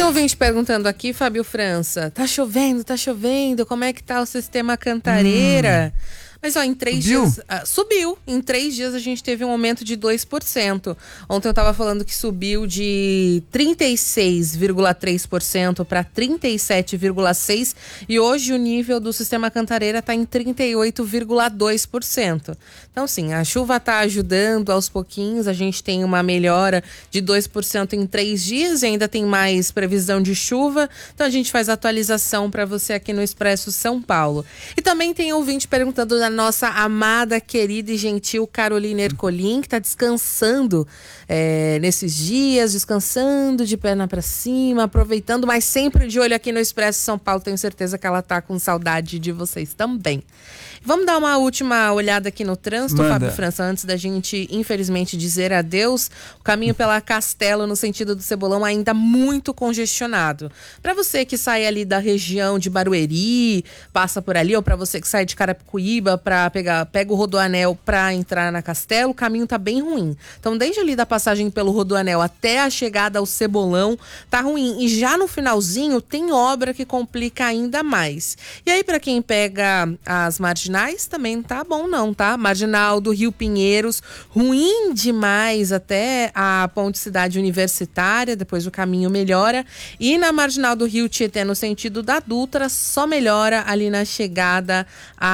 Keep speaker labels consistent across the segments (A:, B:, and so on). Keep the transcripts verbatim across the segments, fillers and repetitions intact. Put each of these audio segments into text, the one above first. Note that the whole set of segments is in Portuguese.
A: ouvinte perguntando aqui, Fábio França, tá chovendo, tá chovendo, como é que tá o sistema Cantareira? Hum. Mas ó, em três
B: subiu?
A: dias. Ah, subiu. Em três dias a gente teve um aumento de dois por cento. Ontem eu tava falando que subiu de trinta e seis vírgula três por cento para trinta e sete vírgula seis por cento. E hoje o nível do sistema Cantareira tá em trinta e oito vírgula dois por cento. Então, sim, a chuva tá ajudando aos pouquinhos. A gente tem uma melhora de dois por cento em três dias e ainda tem mais previsão de chuva. Então a gente faz atualização para você aqui no Expresso São Paulo. E também tem ouvinte perguntando da nossa amada, querida e gentil Carolina Ercolim, que está descansando é, nesses dias, descansando de perna para cima, aproveitando, mas sempre de olho aqui no Expresso São Paulo. Tenho certeza que ela tá com saudade de vocês também. Vamos dar uma última olhada aqui no trânsito,
B: Manda.
A: Fábio França, antes da gente, infelizmente, dizer adeus. O caminho pela Castelo, no sentido do Cebolão, ainda muito congestionado. Para você que sai ali da região de Barueri, passa por ali, ou para você que sai de Carapicuíba, para pegar, pega o Rodoanel para entrar na Castelo, o caminho tá bem ruim. Então, desde ali da passagem pelo Rodoanel até a chegada ao Cebolão, tá ruim. E já no finalzinho, tem obra que complica ainda mais. E aí, para quem pega as marginais, também não tá bom não, tá? Marginal do Rio Pinheiros, ruim demais até a Ponte Cidade Universitária, depois o caminho melhora. E na Marginal do Rio Tietê, no sentido da Dutra, só melhora ali na chegada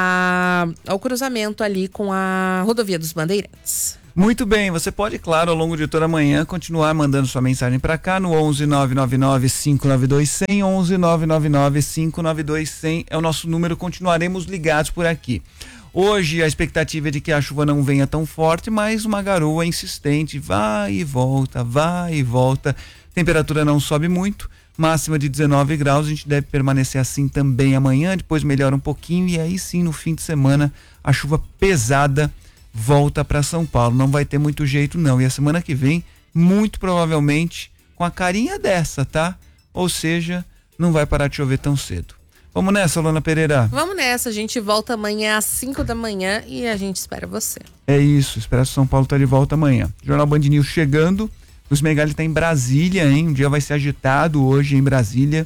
A: a, ao cruzamento ali com a Rodovia dos Bandeirantes.
B: Muito bem, você pode, claro, ao longo de toda a manhã, continuar mandando sua mensagem para cá no onze nove nove nove cinco nove dois zero zero, onze nove nove nove cinco nove dois zero zero é o nosso número, continuaremos ligados por aqui. Hoje a expectativa é de que a chuva não venha tão forte, mas uma garoa insistente, vai e volta, vai e volta, temperatura não sobe muito, máxima de dezenove graus, a gente deve permanecer assim também amanhã, depois melhora um pouquinho e aí sim no fim de semana a chuva pesada volta para São Paulo, não vai ter muito jeito não, e a semana que vem, muito provavelmente, com a carinha dessa, tá? Ou seja, não vai parar de chover tão cedo. Vamos nessa, Lona Pereira?
A: Vamos nessa, a gente volta amanhã às cinco da manhã e a gente espera você.
B: É isso, Expresso São Paulo tá de volta amanhã. Jornal Band News chegando, o Megali tá em Brasília, hein? Um dia vai ser agitado hoje em Brasília,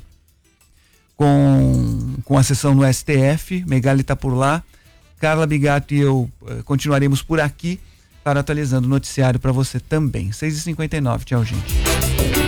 B: com, com a sessão no S T F, Megali tá por lá. Carla Bigato e eu uh, continuaremos por aqui para atualizando o noticiário para você também. seis e cinquenta e nove, tchau, gente.